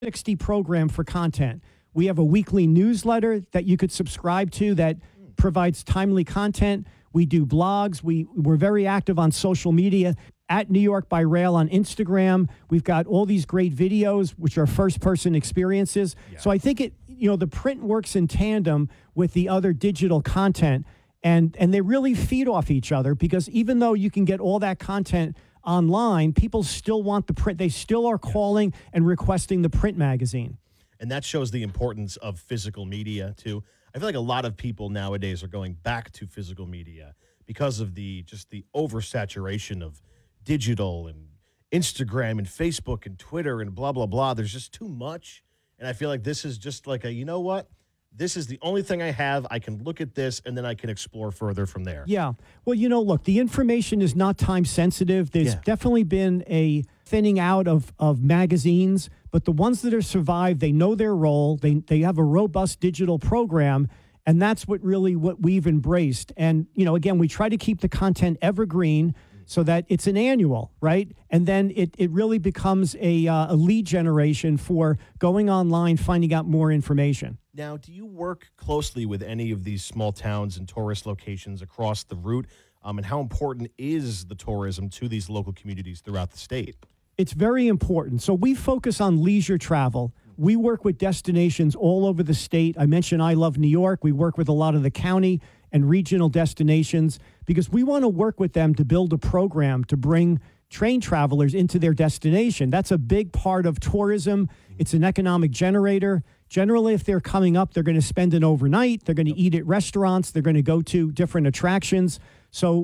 360 program for content. We have a weekly newsletter that you could subscribe to that provides timely content. We do blogs. We're very active on social media at New York by Rail on Instagram. We've got all these great videos, which are first-person experiences. Yeah. So I think the print works in tandem with the other digital content, and they really feed off each other, because even though you can get all that content online, people still want the print. They still are calling and requesting the print magazine. And that shows the importance of physical media, too. I feel like a lot of people nowadays are going back to physical media because of the oversaturation of digital and Instagram and Facebook and Twitter and blah, blah, blah. There's just too much. And I feel like this is just like you know what? This is the only thing I have. I can look at this, and then I can explore further from there. Yeah. Well, look, the information is not time sensitive. There's definitely been a thinning out of magazines, but the ones that have survived, they know their role. They have a robust digital program, and that's what we've embraced. And, again, we try to keep the content evergreen so that it's an annual, right? And then it really becomes a lead generation for going online, finding out more information. Now, do you work closely with any of these small towns and tourist locations across the route? And how important is the tourism to these local communities throughout the state? It's very important. So we focus on leisure travel. We work with destinations all over the state. I mentioned I Love New York. We work with a lot of the county and regional destinations because we want to work with them to build a program to bring train travelers into their destination. That's a big part of tourism. It's an economic generator. Generally, if they're coming up, they're going to spend an overnight. They're going to eat at restaurants. They're going to go to different attractions. So,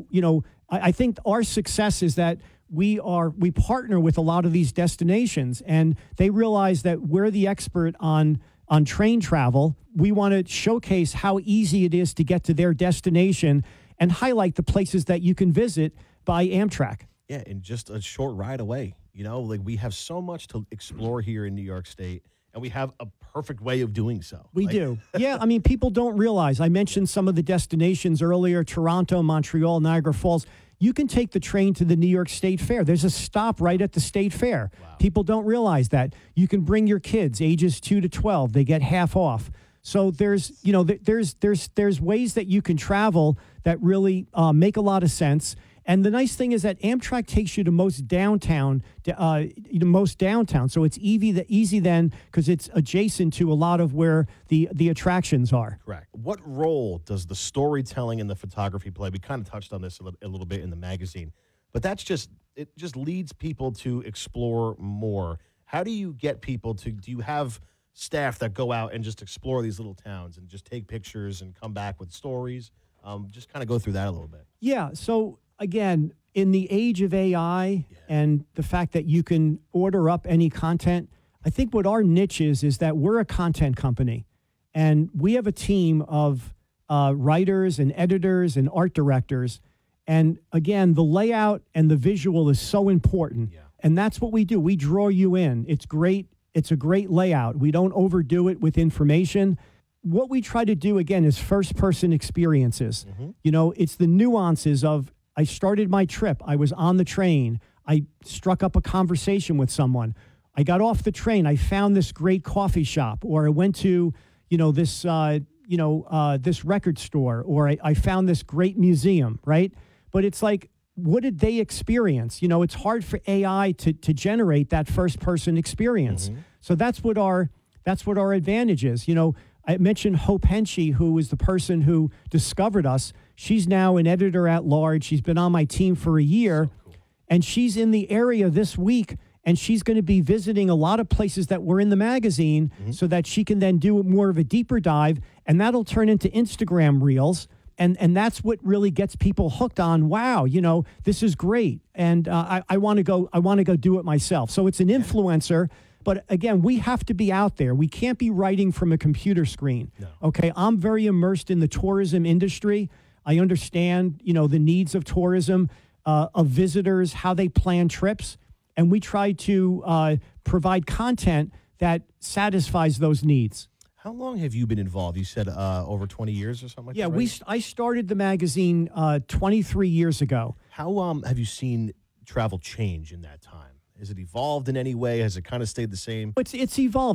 I think our success is that we partner with a lot of these destinations, and they realize that we're the expert on train travel. We want to showcase how easy it is to get to their destination and highlight the places that you can visit by Amtrak. Yeah, and just a short ride away. We have so much to explore here in New York State, and we have a perfect way of doing so. We do. Yeah, people don't realize. I mentioned some of the destinations earlier, Toronto, Montreal, Niagara Falls. You can take the train to the New York State Fair. There's a stop right at the State Fair. Wow. People don't realize that. You can bring your kids, ages 2 to 12. They get half off. So there's ways that you can travel that really make a lot of sense. And the nice thing is that Amtrak takes you to most downtown. So it's easy then because it's adjacent to a lot of where the attractions are. Correct. What role does the storytelling and the photography play? We kind of touched on this a little bit in the magazine, but it just leads people to explore more. How do you get people do you have staff that go out and just explore these little towns and just take pictures and come back with stories? Just kind of go through that a little bit. Yeah. So again, in the age of AI and the fact that you can order up any content, I think what our niche is that we're a content company, and we have a team of writers and editors and art directors. And again, the layout and the visual is so important. Yeah. And that's what we do. We draw you in. It's great. It's a great layout. We don't overdo it with information. What we try to do, again, is first-person experiences. Mm-hmm. It's the nuances of, I started my trip. I was on the train. I struck up a conversation with someone. I got off the train. I found this great coffee shop, or I went to, this record store, or I found this great museum, right? But it's like, what did they experience? It's hard for AI to generate that first-person experience. Mm-hmm. So that's what our advantage is. I mentioned Hope Henchy, who is the person who discovered us. She's now an editor at large. She's been on my team for a year, so cool. And she's in the area this week, and she's going to be visiting a lot of places that were in the magazine so that she can then do more of a deeper dive, and that'll turn into Instagram Reels. And that's what really gets people hooked on, wow, this is great. And I want to go do it myself. So it's an influencer. But again, we have to be out there. We can't be writing from a computer screen. No. Okay, I'm very immersed in the tourism industry. I understand, the needs of tourism, of visitors, how they plan trips, and we try to provide content that satisfies those needs. How long have you been involved? You said over 20 years or something like that, right? Yeah, I started the magazine 23 years ago. How have you seen travel change in that time? Has it evolved in any way? Has it kind of stayed the same? It's evolved.